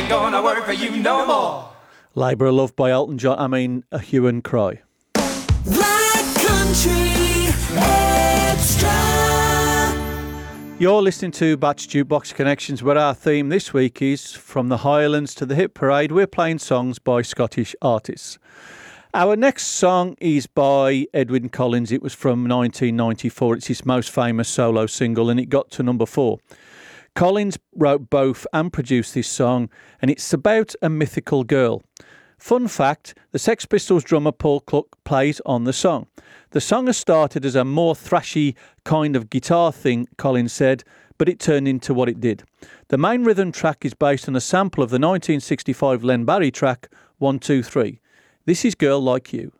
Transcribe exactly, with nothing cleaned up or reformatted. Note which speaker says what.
Speaker 1: ain't gonna work for you no more.
Speaker 2: Labour of Love by Elton John, I mean, a hue and cry.
Speaker 3: Black Country Extra.
Speaker 2: You're listening to Batch Jukebox Connections, where our theme this week is From the Highlands to the Hit Parade. We're playing songs by Scottish artists. Our next song is by Edwyn Collins. It was from nineteen ninety-four. It's his most famous solo single, and it got to number four. Collins wrote both and produced this song, and it's about a mythical girl. Fun fact, the Sex Pistols drummer Paul Cluck plays on the song. The song has started as a more thrashy kind of guitar thing, Collins said, but it turned into what it did. The main rhythm track is based on a sample of the nineteen sixty-five Len Barry track, one two three. This is Girl Like You.